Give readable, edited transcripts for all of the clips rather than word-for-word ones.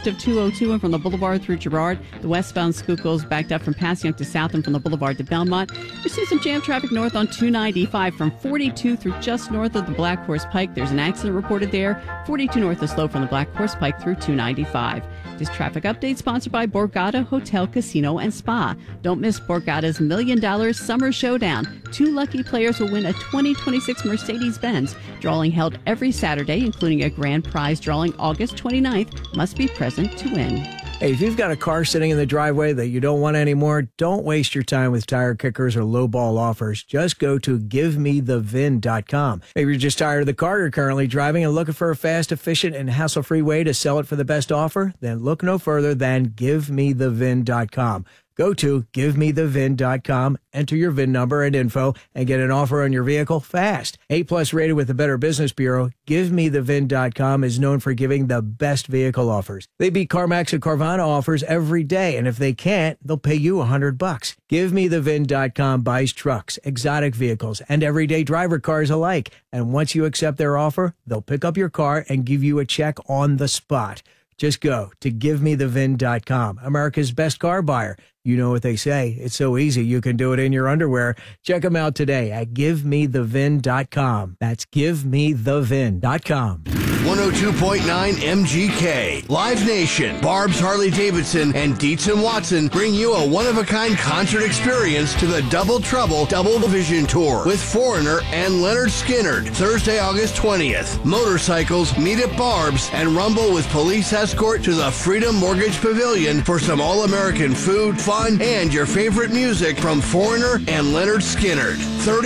east of 202 and from the Boulevard through Girard. The westbound Schuylkill is backed up from Passyunk to South and from the Boulevard to Belmont. You see some jam traffic north on 295 from 42 through just north of the Black Horse Pike. There's an accident reported there. 42 north is slow from the Black Horse Pike through 295. This traffic update sponsored by Borgata Hotel, Casino, and Spa. Don't miss Borgata's $1 Million Summer Showdown. 2 lucky players will win a 2026 Mercedes-Benz. Drawing held every Saturday, including a grand prize drawing August 29th. Must be present to win. Hey, if you've got a car sitting in the driveway that you don't want anymore, don't waste your time with tire kickers or lowball offers. Just go to GiveMeTheVin.com. Maybe you're just tired of the car you're currently driving and looking for a fast, efficient, and hassle-free way to sell it for the best offer? Then look no further than GiveMeTheVin.com. Go to GiveMeTheVin.com, enter your VIN number and info, and get an offer on your vehicle fast. A+ rated with the Better Business Bureau, GiveMeTheVin.com is known for giving the best vehicle offers. They beat CarMax and Carvana offers every day, and if they can't, they'll pay you $100. GiveMeTheVin.com buys trucks, exotic vehicles, and everyday driver cars alike. And once you accept their offer, they'll pick up your car and give you a check on the spot. Just go to GiveMeTheVin.com, America's best car buyer. You know what they say. It's so easy, you can do it in your underwear. Check them out today at GiveMeTheVin.com. That's GiveMeTheVin.com. 102.9 MGK. Live Nation, Barb's Harley-Davidson, and Dietz & Watson bring you a one-of-a-kind concert experience to the Double Trouble Double Vision Tour with Foreigner and Leonard Skinnard, Thursday, August 20th. Motorcycles meet at Barb's and rumble with police escort to the Freedom Mortgage Pavilion for some all-American food, fun, and your favorite music from Foreigner and Leonard Skinnard.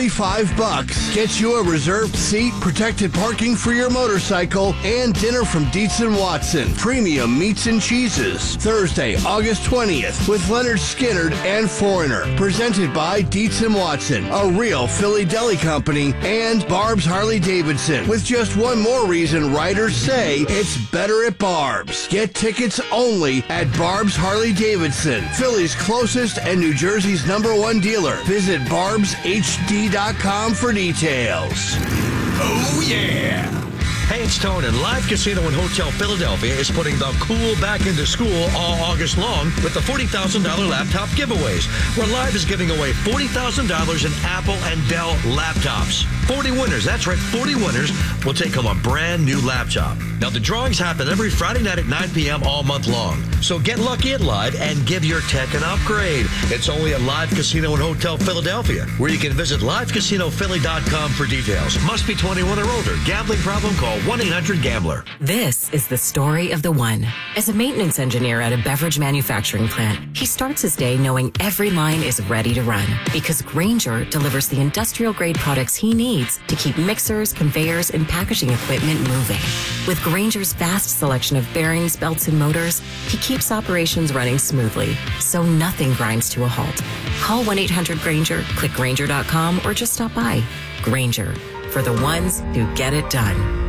$35 gets you a reserved seat, protected parking for your motorcycle, and dinner from Dietz & Watson. Premium meats and cheeses. Thursday, August 20th with Leonard Skinnard and Foreigner. Presented by Dietz & Watson, a real Philly deli company, and Barb's Harley-Davidson. With just one more reason riders say it's better at Barb's. Get tickets only at Barb's Harley-Davidson, Philly's closest and New Jersey's #1 dealer. Visit barbshd.com for details. Oh, yeah! Hey, it's Tone, and Live Casino and Hotel Philadelphia is putting the cool back into school all August long with the $40,000 laptop giveaways, where Live is giving away $40,000 in Apple and Dell laptops. 40 winners, that's right, 40 winners will take home a brand new laptop. Now, the drawings happen every Friday night at 9 p.m. all month long. So get lucky at Live and give your tech an upgrade. It's only at Live Casino and Hotel Philadelphia, where you can visit livecasinophilly.com for details. Must be 21 or older. Gambling problem? Call 1-800-GAMBLER. This is the story of the one. As a maintenance engineer at a beverage manufacturing plant, he starts his day knowing every line is ready to run because Grainger delivers the industrial-grade products he needs to keep mixers, conveyors, and packaging equipment moving. With Grainger's vast selection of bearings, belts, and motors, he keeps operations running smoothly, so nothing grinds to a halt. Call 1-800-GRAINGER, click Grainger.com, or just stop by. Grainger, for the ones who get it done.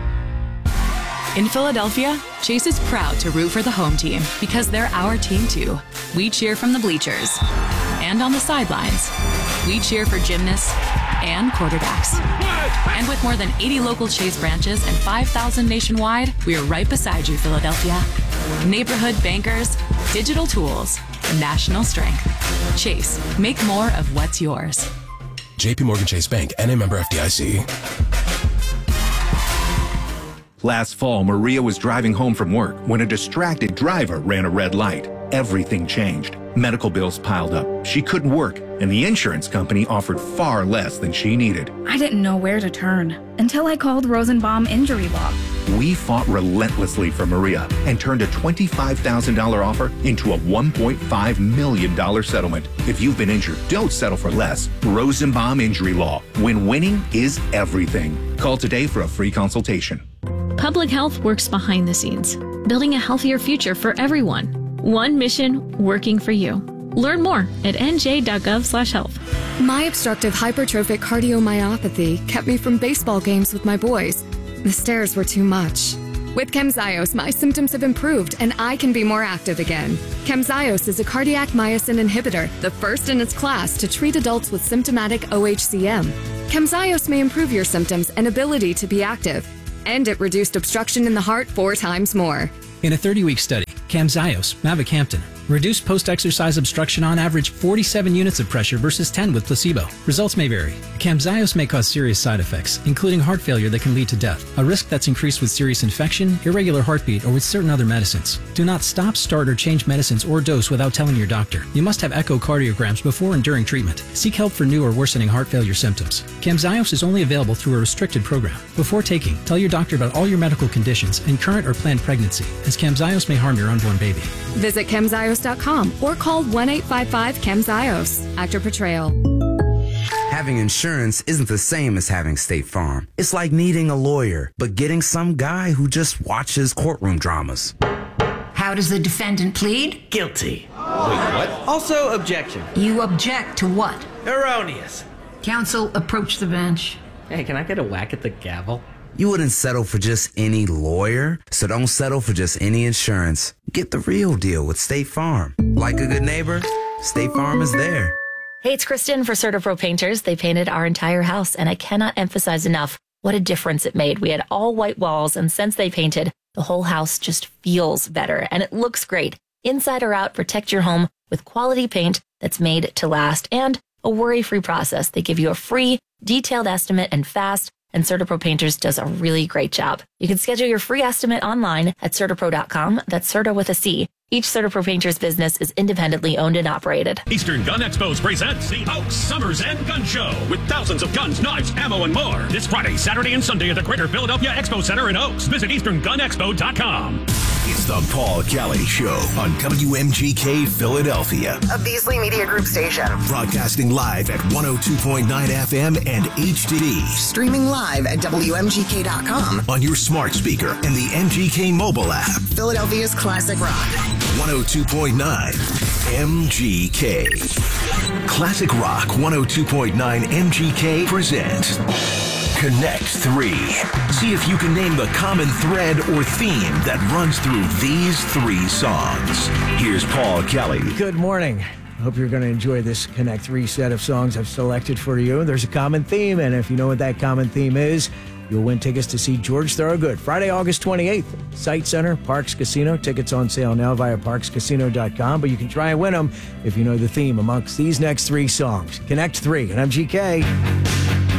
In Philadelphia, Chase is proud to root for the home team because they're our team too. We cheer from the bleachers and on the sidelines. We cheer for gymnasts and quarterbacks. And with more than 80 local Chase branches and 5,000 nationwide, we are right beside you, Philadelphia. Neighborhood bankers, digital tools, national strength. Chase, make more of what's yours. JP Morgan Chase Bank, N.A. member FDIC. Last fall, Maria was driving home from work when a distracted driver ran a red light. Everything changed. Medical bills piled up. She couldn't work, and the insurance company offered far less than she needed. I didn't know where to turn until I called Rosenbaum Injury Law. We fought relentlessly for Maria and turned a $25,000 offer into a $1.5 million settlement. If you've been injured, don't settle for less. Rosenbaum Injury Law. When winning is everything. Call today for a free consultation. Public health works behind the scenes, building a healthier future for everyone. One mission working for you. Learn more at nj.gov/health. My obstructive hypertrophic cardiomyopathy kept me from baseball games with my boys. The stairs were too much. With Camzyos, my symptoms have improved and I can be more active again. Camzyos is a cardiac myosin inhibitor, the first in its class to treat adults with symptomatic OHCM. Camzyos may improve your symptoms and ability to be active. And it reduced obstruction in the heart 4 times more. In a 30-week study, Camzyos, mavacamten. Reduced post-exercise obstruction on average 47 units of pressure versus 10 with placebo. Results may vary. Camzyos may cause serious side effects, including heart failure that can lead to death, a risk that's increased with serious infection, irregular heartbeat, or with certain other medicines. Do not stop, start, or change medicines or dose without telling your doctor. You must have echocardiograms before and during treatment. Seek help for new or worsening heart failure symptoms. Camzyos is only available through a restricted program. Before taking, tell your doctor about all your medical conditions and current or planned pregnancy, as Camzyos may harm your unborn baby. Visit Camzyos.com or call 1-855-CHEMZIOS. Actor Portrayal. Having insurance isn't the same as having State Farm. It's like needing a lawyer, but getting some guy who just watches courtroom dramas. How does the defendant plead? Guilty. Wait, what? Also, objection. You object to what? Erroneous. Counsel, approach the bench. Hey, can I get a whack at the gavel? You wouldn't settle for just any lawyer, so don't settle for just any insurance. Get the real deal with State Farm. Like a good neighbor, State Farm is there. Hey, it's Kristen for CertaPro Painters. They painted our entire house, and I cannot emphasize enough what a difference it made. We had all white walls, and since they painted, the whole house just feels better, and it looks great. Inside or out, protect your home with quality paint that's made to last and a worry-free process. They give you a free, detailed estimate and fast, and CertaPro Painters does a really great job. You can schedule your free estimate online at CertaPro.com. That's Certa with a C. Each CertaPro Painters business is independently owned and operated. Eastern Gun Expos presents the Oaks Summers End Gun Show with thousands of guns, knives, ammo, and more. This Friday, Saturday, and Sunday at the Greater Philadelphia Expo Center in Oaks. Visit EasternGunExpo.com. It's the Paul Kelly Show on WMGK Philadelphia, a Beasley Media Group station. Broadcasting live at 102.9 FM and HD. Streaming live at WMGK.com. On your smart speaker and the MGK mobile app. Philadelphia's classic rock. 102.9 MGK. Classic Rock 102.9 MGK presents Connect 3. See if you can name the common thread or theme that runs through these three songs. Here's Paul Kelly. Good morning. I hope you're going to enjoy this Connect 3 set of songs I've selected for you. There's a common theme, and if you know what that common theme is, you'll win tickets to see George Thorogood Friday, August 28th. Sight Center, Parks Casino. Tickets on sale now via parkscasino.com, but you can try and win them if you know the theme amongst these next three songs. Connect 3 and MGK.